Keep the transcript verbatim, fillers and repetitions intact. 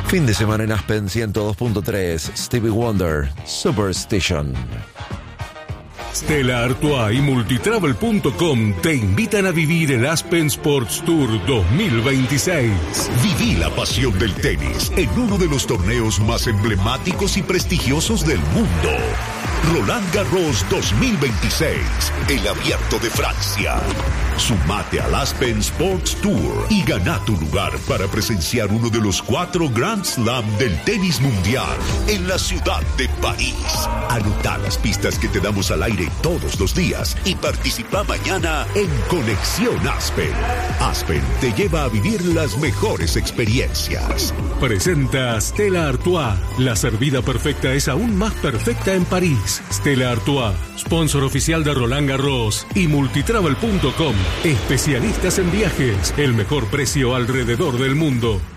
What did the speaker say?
Fin de semana en Aspen ciento dos punto tres. Stevie Wonder, Superstition. Stella Artois y Multitravel punto com te invitan a vivir el Aspen Sports Tour dos mil veintiséis. Viví la pasión del tenis en uno de los torneos más emblemáticos y prestigiosos del mundo. Roland Garros dos mil veintiséis, el Abierto de Francia. Sumate al Aspen Sports Tour y gana tu lugar para presenciar uno de los cuatro Grand Slam del tenis mundial en la ciudad de París. Anota las pistas que te damos al aire todos los días y participa mañana en Conexión Aspen. Aspen te lleva a vivir las mejores experiencias. Presenta Stella Artois. La servida perfecta es aún más perfecta en París. Stella Artois, sponsor oficial de Roland Garros y Multitravel punto com. Especialistas en viajes, el mejor precio alrededor del mundo.